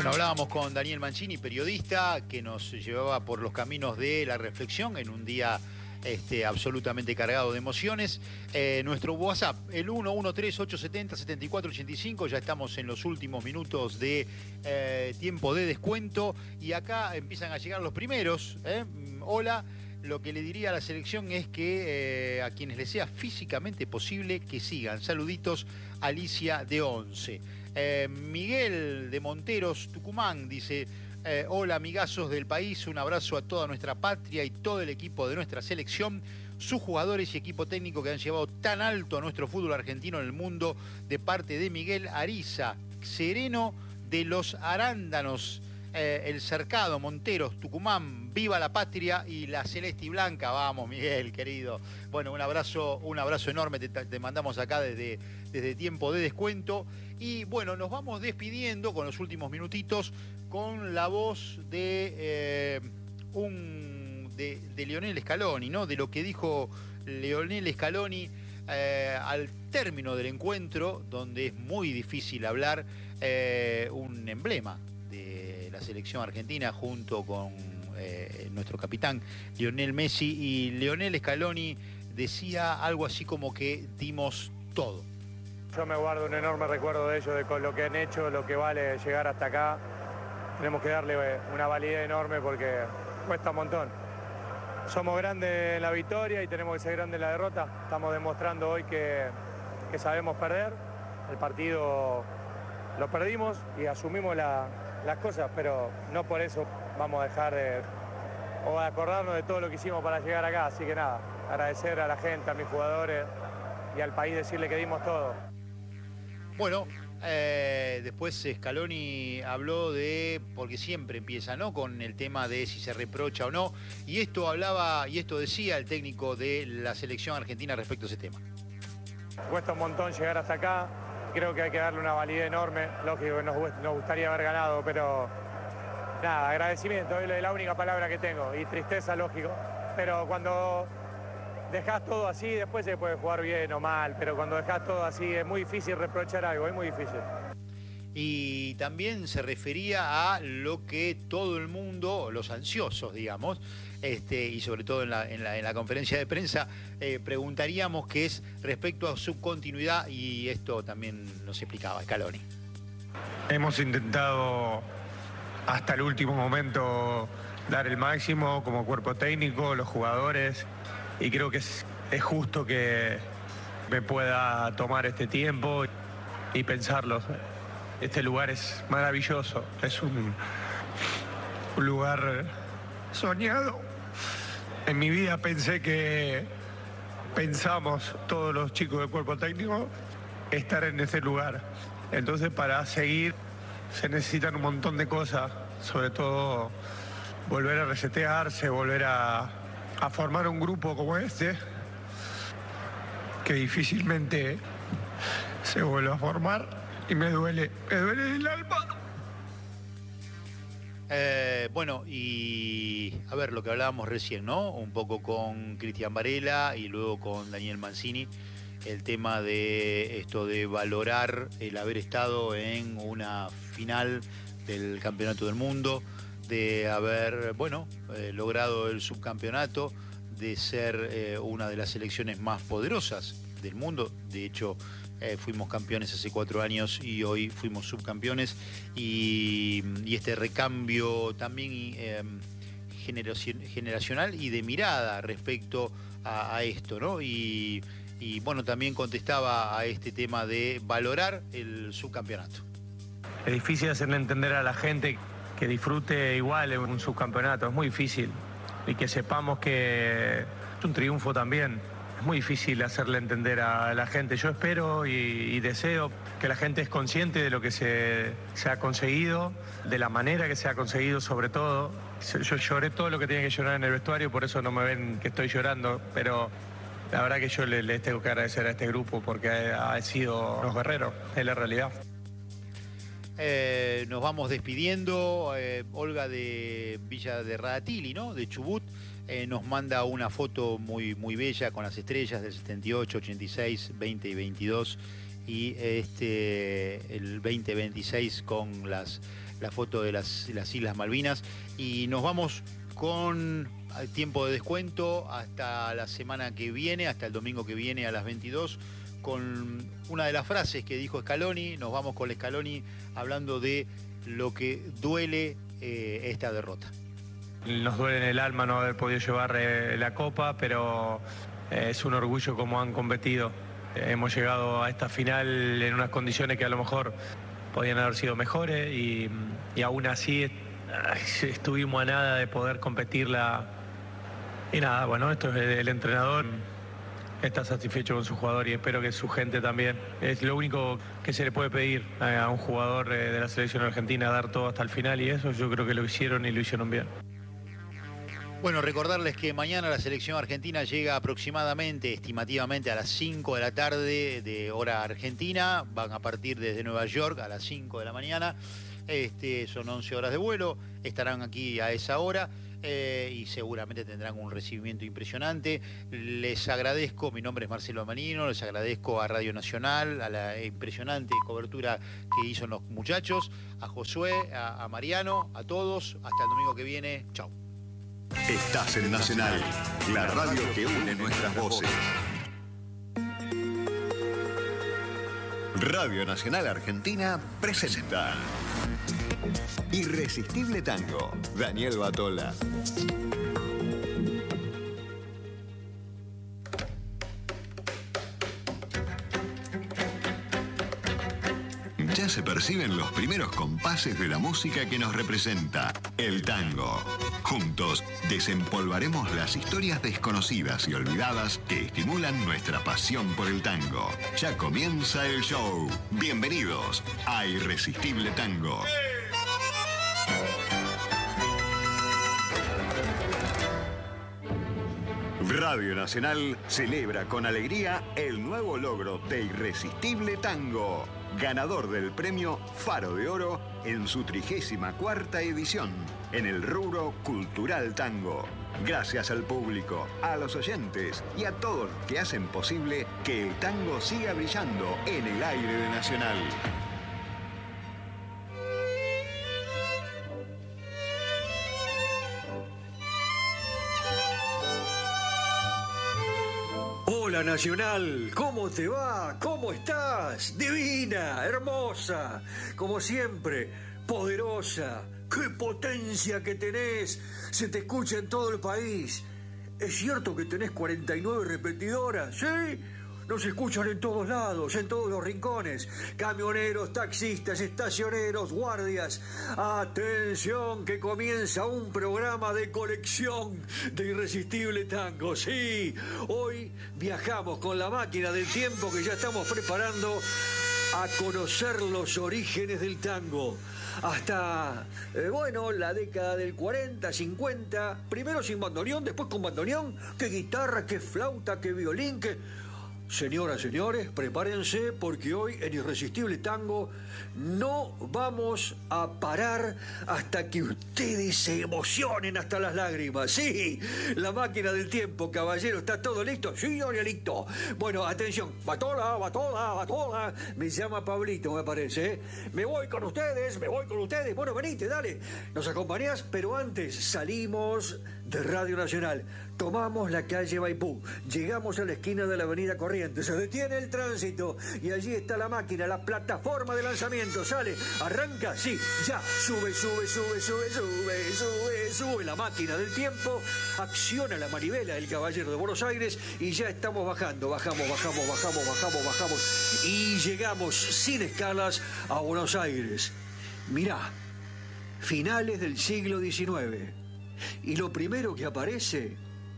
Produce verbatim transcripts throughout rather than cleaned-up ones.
Bueno, hablábamos con Daniel Mancini, periodista, que nos llevaba por los caminos de la reflexión en un día este, absolutamente cargado de emociones. Eh, nuestro WhatsApp, el uno uno tres ocho siete cero siete cuatro ocho cinco, ya estamos en los últimos minutos de eh, tiempo de descuento y acá empiezan a llegar los primeros. ¿eh? Hola. Lo que le diría a la selección es que eh, a quienes les sea físicamente posible que sigan. Saluditos, Alicia de Once. Eh, Miguel de Monteros, Tucumán, dice: eh, hola amigazos del país, un abrazo a toda nuestra patria y todo el equipo de nuestra selección, sus jugadores y equipo técnico que han llevado tan alto a nuestro fútbol argentino en el mundo, de parte de Miguel Ariza, sereno de los Arándanos. Eh, el Cercado, Monteros, Tucumán, viva la patria y la celeste y blanca. Vamos, Miguel, querido. Bueno, un abrazo, un abrazo enorme te, te mandamos acá desde, desde tiempo de descuento. Y bueno, nos vamos despidiendo con los últimos minutitos con la voz de eh, un de, de Lionel Scaloni, ¿no? De lo que dijo Lionel Scaloni eh, al término del encuentro, donde es muy difícil hablar, eh, un emblema de la selección argentina junto con eh, nuestro capitán Lionel Messi, y Lionel Scaloni decía algo así como que dimos todo. Yo me guardo un enorme recuerdo de ellos, de con lo que han hecho, lo que vale llegar hasta acá. Tenemos que darle una validez enorme porque cuesta un montón. Somos grandes en la victoria y tenemos que ser grandes en la derrota. Estamos demostrando hoy que, que sabemos perder. El partido lo perdimos y asumimos la las cosas, pero no por eso vamos a dejar de, o de acordarnos de todo lo que hicimos para llegar acá. Así que nada, agradecer a la gente, a mis jugadores y al país, decirle que dimos todo. Bueno, eh, después Scaloni habló de, porque siempre empieza, ¿no?, con el tema de si se reprocha o no, y esto hablaba, y esto decía el técnico de la selección argentina respecto a ese tema. Cuesta un montón llegar hasta acá. Creo que hay que darle una validez enorme. Lógico que nos, nos gustaría haber ganado, pero nada, agradecimiento es la única palabra que tengo, y tristeza, lógico. Pero cuando dejás todo así, después se puede jugar bien o mal, pero cuando dejás todo así es muy difícil reprochar algo, es muy difícil. Y también se refería a lo que todo el mundo, los ansiosos, digamos, este, y sobre todo en la, en la, en la conferencia de prensa, eh, preguntaríamos, que es respecto a su continuidad, y esto también nos explicaba Scaloni. Hemos intentado hasta el último momento dar el máximo como cuerpo técnico, los jugadores, y creo que es, es justo que me pueda tomar este tiempo y pensarlo. Este lugar es maravilloso, es un, un lugar soñado. En mi vida pensé que, pensamos todos los chicos del cuerpo técnico, estar en ese lugar. Entonces, para seguir se necesitan un montón de cosas, sobre todo volver a resetearse, volver a, a formar un grupo como este, que difícilmente se vuelve a formar. Y me duele, me duele el alma. Eh, bueno, y a ver lo que hablábamos recién, ¿no? Un poco con Cristian Varela y luego con Daniel Mancini, el tema de esto de valorar el haber estado en una final del Campeonato del Mundo, de haber, bueno, eh, logrado el subcampeonato, de ser eh, una de las selecciones más poderosas del mundo. De hecho, Eh, fuimos campeones hace cuatro años y hoy fuimos subcampeones, y, y este recambio también eh, generacional y de mirada respecto a, a esto, ¿no? Y, y bueno, también contestaba a este tema de valorar el subcampeonato. Es difícil hacerle entender a la gente que disfrute igual en un subcampeonato, es muy difícil, y que sepamos que es un triunfo también. Es muy difícil hacerle entender a la gente. Yo espero y, y deseo que la gente es consciente de lo que se, se ha conseguido, de la manera que se ha conseguido, sobre todo. Yo lloré todo lo que tenía que llorar en el vestuario, por eso no me ven que estoy llorando, pero la verdad que yo les, les tengo que agradecer a este grupo porque ha, ha sido unos guerreros, es la realidad. Eh, nos vamos despidiendo. Eh, Olga de Villa de Radatili, ¿no?, de Chubut, eh, nos manda una foto muy, muy bella con las estrellas del setenta y ocho, ochenta y seis, veinte y veintidós. y este el veinte veintiséis con las, la foto de las, las Islas Malvinas. Y nos vamos con tiempo de descuento hasta la semana que viene, hasta el domingo que viene a las veintidós, con una de las frases que dijo Scaloni. Nos vamos con Scaloni hablando de lo que duele eh, esta derrota. Nos duele en el alma no haber podido llevar eh, la copa, pero eh, es un orgullo cómo han competido. Eh, hemos llegado a esta final en unas condiciones que a lo mejor podían haber sido mejores y, y aún así eh, estuvimos a nada de poder competirla. Y nada, bueno, esto es el entrenador. Está satisfecho con su jugador y espero que su gente también. Es lo único que se le puede pedir a un jugador de la selección argentina, dar todo hasta el final, y eso yo creo que lo hicieron y lo hicieron bien. Bueno, recordarles que mañana la selección argentina llega aproximadamente, estimativamente a las cinco de la tarde de hora argentina. Van a partir desde Nueva York a las cinco de la mañana. Este, son once horas de vuelo, estarán aquí a esa hora. Eh, y seguramente tendrán un recibimiento impresionante. Les agradezco, mi nombre es Marcelo Amanino, les agradezco a Radio Nacional, a la impresionante cobertura que hizo los muchachos, a Josué, a, a Mariano, a todos. Hasta el domingo que viene. Chau. Estás en Nacional, la radio que une nuestras voces. Radio Nacional Argentina presenta Irresistible Tango, Daniel Batola. Ya se perciben los primeros compases de la música que nos representa, el tango. Juntos desempolvaremos las historias desconocidas y olvidadas que estimulan nuestra pasión por el tango. Ya comienza el show. Bienvenidos a Irresistible Tango. Radio Nacional celebra con alegría el nuevo logro de Irresistible Tango, ganador del premio Faro de Oro en su trigésima cuarta edición, en el rubro Cultural Tango. Gracias al público, a los oyentes y a todos los que hacen posible que el tango siga brillando en el aire de Nacional. Hola Nacional, ¿cómo te va? ¿Cómo estás? Divina, hermosa, como siempre, poderosa. ¡Qué potencia que tenés! Se te escucha en todo el país. ¿Es cierto que tenés cuarenta y nueve repetidoras? ¿Sí? Nos escuchan en todos lados, en todos los rincones. Camioneros, taxistas, estacioneros, guardias. ¡Atención, que comienza un programa de colección de Irresistible Tango! Sí, hoy viajamos con la máquina del tiempo que ya estamos preparando a conocer los orígenes del tango. Hasta, eh, bueno, la década del cuarenta, cincuenta. Primero sin bandoneón, después con bandoneón. Qué guitarra, qué flauta, qué violín, qué... Señoras, señores, prepárense porque hoy en Irresistible Tango no vamos a parar hasta que ustedes se emocionen hasta las lágrimas. Sí, la máquina del tiempo, caballero, ¿está todo listo? Sí, Danielito. Bueno, atención, Batola, Batola, Batola. Me llama Pablito, me parece, ¿eh? Me voy con ustedes, me voy con ustedes. Bueno, venite, dale. ¿Nos acompañás? Pero antes salimos de Radio Nacional. Tomamos la calle Maipú, llegamos a la esquina de la avenida Corrientes, se detiene el tránsito y allí está la máquina, la plataforma de lanzamiento, sale, arranca, sí, ya, sube, sube, sube, sube, sube, sube, sube la máquina del tiempo, acciona la manivela del Caballero de Buenos Aires y ya estamos bajando, bajamos, bajamos, bajamos, bajamos, bajamos y llegamos sin escalas a Buenos Aires. Mirá, finales del siglo diecinueve y lo primero que aparece...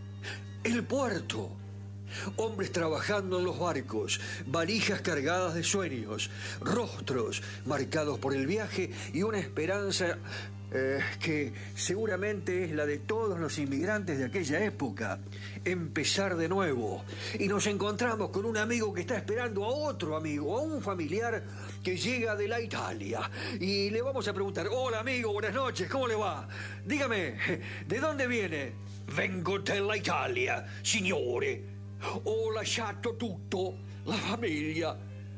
el puerto. Hombres trabajando en los barcos, valijas cargadas de sueños, rostros marcados por el viaje y una esperanza eh, que seguramente es la de todos los inmigrantes de aquella época. Empezar de nuevo. Y nos encontramos con un amigo que está esperando a otro amigo, a un familiar que llega de la Italia. Y le vamos a preguntar, hola amigo, buenas noches, ¿cómo le va? Dígame, ¿de dónde viene? Vengo dalla Italia, signore. Ho lasciato tutto, la famiglia.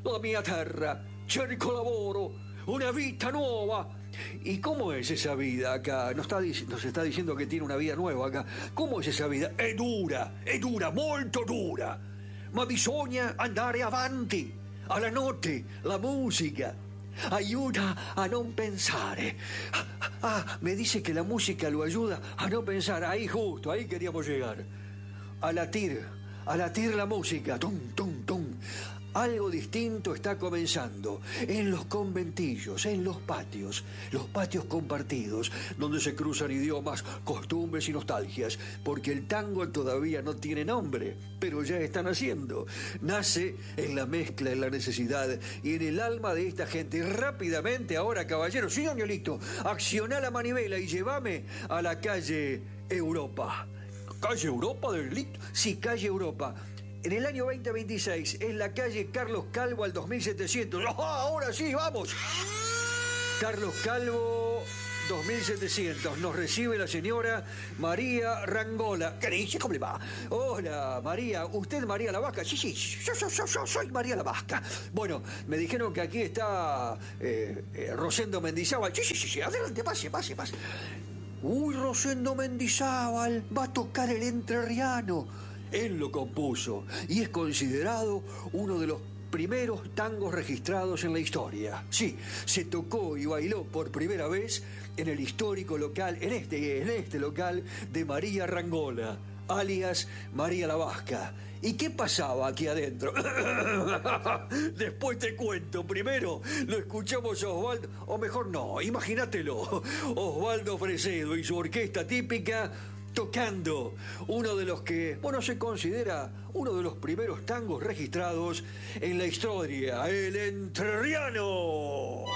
la mia terra, cerco lavoro, una vita nuova. ¿Y cómo es esa vida acá? Nos está, nos está diciendo que tiene una vida nueva acá. ¿Cómo es esa vida? È dura, è dura, molto dura. Ma bisogna andare avanti. Alla notte, la musica ayuda a no pensare. Ah, me dice que la música lo ayuda a no pensar. Ahí justo, ahí queríamos llegar. A latir, a latir la música. Tum, tum, tum. Algo distinto está comenzando en los conventillos, en los patios, los patios compartidos, donde se cruzan idiomas, costumbres y nostalgias, porque el tango todavía no tiene nombre, pero ya está naciendo. Nace en la mezcla, en la necesidad y en el alma de esta gente. Rápidamente ahora, caballeros, sí, Danielito, acciona la manivela y llévame a la calle Europa. ¿Calle Europa del Lito? Sí, calle Europa. En el año veinte veintiséis, es la calle Carlos Calvo al dos mil setecientos. ¡Oh, ahora sí, vamos! Carlos Calvo, dos mil setecientos. Nos recibe la señora María Rangola. ¿Qué dice? ¿Cómo le va? Hola, María. ¿Usted María la Vasca? Sí, sí, yo, yo, yo, yo soy María la Vasca. Bueno, me dijeron que aquí está eh, eh, Rosendo Mendizábal. Sí, sí, sí, sí. Adelante, pase, pase, pase. Uy, Rosendo Mendizábal va a tocar el entrerriano. Él lo compuso y es considerado uno de los primeros tangos registrados en la historia. Sí, se tocó y bailó por primera vez en el histórico local, en este, en este local de María Rangola, alias María la Vasca. ¿Y qué pasaba aquí adentro? Después te cuento. Primero lo escuchamos a Osvaldo, o mejor no, imagínatelo. Osvaldo Fresedo y su orquesta típica tocando uno de los que, bueno, se considera uno de los primeros tangos registrados en la historia, el entrerriano.